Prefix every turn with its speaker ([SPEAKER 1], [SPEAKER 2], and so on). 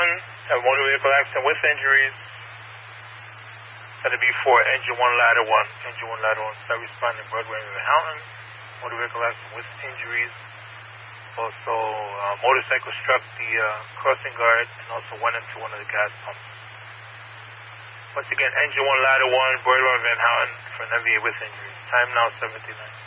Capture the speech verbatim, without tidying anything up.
[SPEAKER 1] one, a motor vehicle accident with injuries. That'll be for engine one, ladder one. Engine one, ladder one, start responding Broadway and Manhattan. Motor vehicle accident with injuries. Also, uh, motorcycle struck the uh, crossing guard and also went into one of the gas pumps. Once again, engine one, ladder one, Broadway and Manhattan for an M V A with injuries. Time now seventy-nine.